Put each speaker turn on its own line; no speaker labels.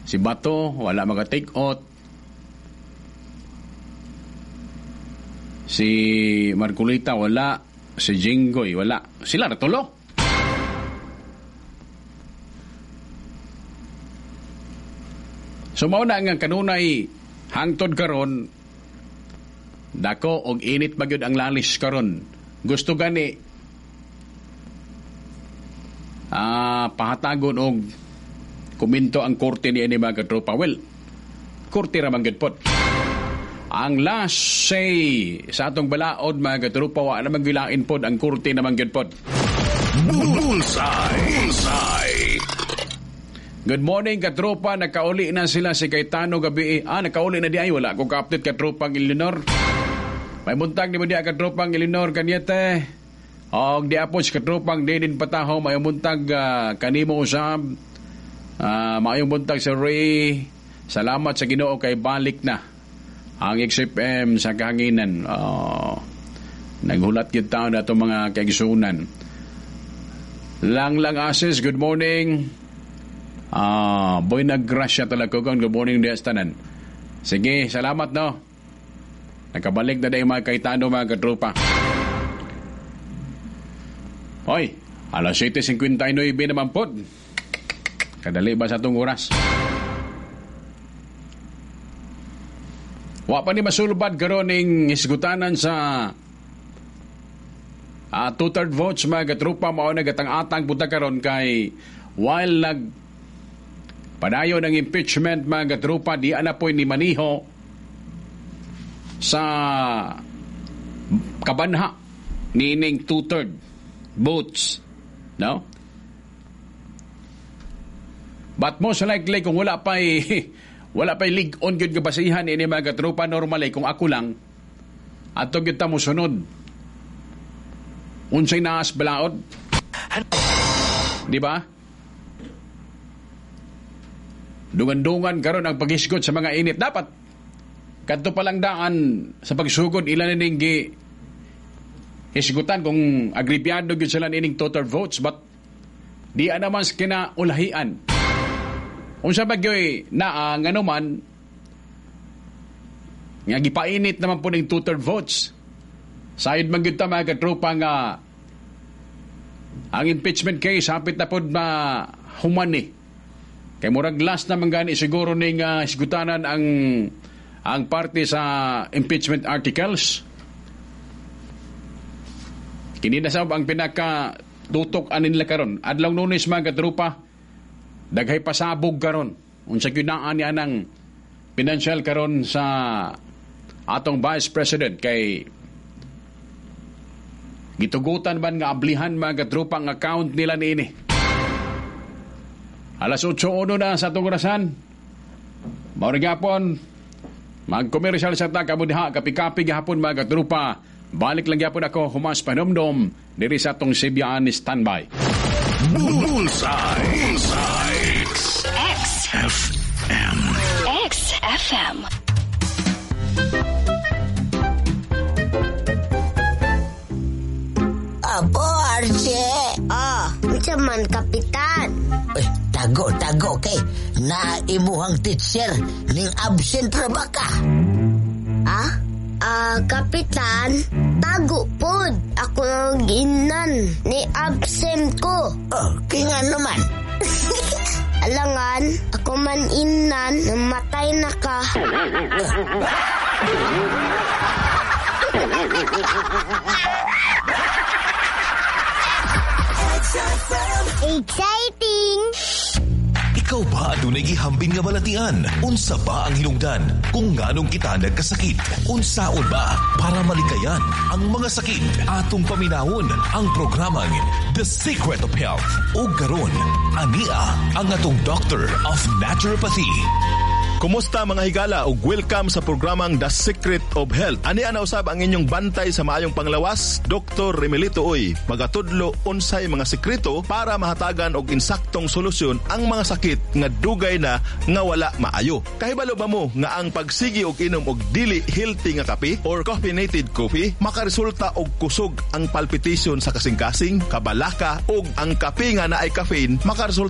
Si Bato, wala maka-take out. Si Marcolita, wala. Si Jinggoy, wala. Sila natulo. So, mauna nga kanunay hangtod karon, dako og init magyud ang lalis karon. Gusto gani pahatagon og kuminto ang korte ni mga katropa. Well, korte ra man gyud pod. Ang last say sa atong balaod mga katropa, wa na magbilain pod ang korte naman gyud pod.
Bullseye.
Good morning katropa, nakauli na sila si Cayetano gabi. Nakauli na di ay wala ko ka-update katropang Eleanor. May buntag ni mo di katropang Eleanor kanyete. Og di apos katropang Denin Pataho, may buntag kanimo usab. Mayong buntag sa Ray. Salamat sa Ginoo kay balik na ang XFM sa kahanginan. Naghulat gyud taon na itong mga kaigsunan. Lang Asis, good morning. Boy naggrasya talaga ko. Good morning di tanan. Sige, salamat no. Nakabalik na dahil mga Cayetano mga katropa. Hoy, alas 7:59 naman po. Kadali ba sa itong oras? Wa pa ni masulbad karon ning isgutanan sa 2/3 votes mga katropa. Mao na gatang-atang punta karon kay while padayon ng impeachment mga katropa, di ana po'y ni maniho sa kabanha nining 2/3 votes, no? But most likely kung wala pa'y league on gyud gabasihan ini mga katropa, normally kung ako lang ato gyud ta mo sunod unsay naas balaod, di ba? Dungan-dungan karon ang paghisgot sa mga init. Dapat kadto pa lang daan sa pagsugod ilan ning hisgutan kung agribyado gyud sila nining total votes, but di naman kinaulahian. Unsa ba gyoy na ngano man nga gipainit naman po ning total votes. Sayod man gyud ta mga katropa nga ang impeachment case hapit na pod human ni. Kay murag last na manggani siguro ning isgutanan ang parte sa impeachment articles. Kini na sab ang pinaka tutok anin nila karon. Adlaw Lunes mga katropa, daghay pasabog karon. Unsa gyud na ani anang financial karon sa atong Vice President kay gitugutan man nga ablihan mga katropa ang account nila niini. Alas 8:01 na sa itong orasan. Maurang hapon, mag-commercial sa ta, kamudiha, kapi-kapi gahapon mga katrupa. Balik lang gahapon ako, humas panomdom, diri sa itong Sibyaan standby.
Bullseye. XFM.
XFM.
Apo, Arce. Macam man, Kapitan. Tago kay naimuhang teacher ning absent ra ba ka? Kapitan, tago pod. Ako ang ginan ni absent ko.
Kaya nga naman.
Alangan, ako man inan, namatay na ka. Exciting!
Ikaw ba adunay gihambin nga balatian? Unsa ba ang hinungdan? Kung nganong kita nagkasakit? Unsaon ba para malikayan ang mga sakit? Atong paminawon ang programang The Secret of Health. O karon, ania ang atong Doctor of Naturopathy.
Kumusta mga higala ug welcome sa programang The Secret of Health. Ani ana usab ang inyong bantay sa maayong panglawas, Dr. Remelito Uy. Magatudlo unsay mga sekreto para mahatagan og insaktong solusyon ang mga sakit nga dugay na nga wala maayo. Kahibalo ba mo nga ang pagsigi og inom og dili healthy nga kape or caffeinated coffee makaresulta og kusog ang palpitation sa kasing-kasing, kabalaka ug ang kape nga naay caffeine makaresulta